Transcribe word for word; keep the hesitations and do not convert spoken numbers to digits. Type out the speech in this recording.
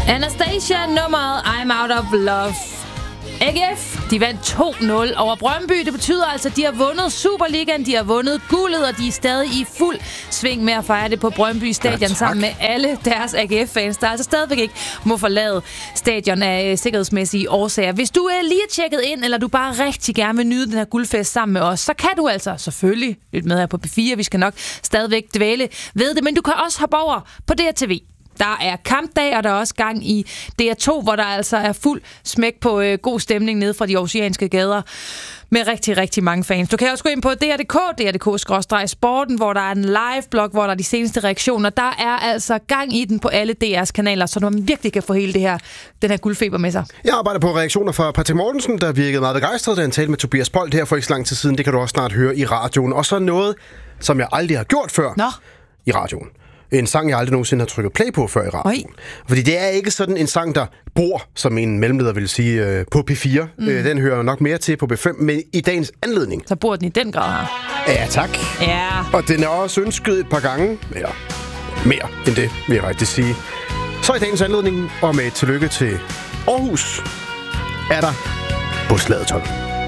Anastasia, nummeret I'm Out of Love. A G F, de vandt to nul over Brøndby. Det betyder altså, at de har vundet Superligaen, de har vundet guldet, og de er stadig i fuld sving med at fejre det på Brøndby Stadion, ja, sammen med alle deres A G F-fans, der altså stadigvæk ikke må forlade stadion af sikkerhedsmæssige årsager. Hvis du er lige tjekket ind, eller du bare rigtig gerne vil nyde den her guldfest sammen med os, så kan du altså selvfølgelig lytte med her på P fire. Vi skal nok stadigvæk dvæle ved det, men du kan også hoppe over på D R T V. Der er kampdag, og der er også gang i D R to, hvor der altså er fuld smæk på øh, god stemning nede fra de oceanske gader med rigtig, rigtig mange fans. Du kan også gå ind på D R punktum D K, D R punktum D K sporten, hvor der er en live-blog, hvor der er de seneste reaktioner. Der er altså gang i den på alle D R's kanaler, så man virkelig kan få hele det her, den her guldfeber med sig. Jeg arbejder på reaktioner fra Patrick Mortensen, der virkede meget begejstret, da han talte med Tobias Bolt her for ikke så lang tid siden. Det kan du også snart høre i radioen. Og så noget, som jeg aldrig har gjort før Nå. i radioen. En sang, jeg aldrig nogensinde har trykket play på før i radioen. Oi. Fordi det er ikke sådan en sang, der bor, som en mellemleder vil sige, øh, på P fire. Mm. Øh, den hører nok mere til på P fem, men i dagens anledning. Så bor den i den grad her. Ja, tak. Ja. Og den er også ønsket et par gange. Eller mere end det, vil jeg faktisk sige. Så i dagens anledning, og med et tillykke til Aarhus, er der Busladeton.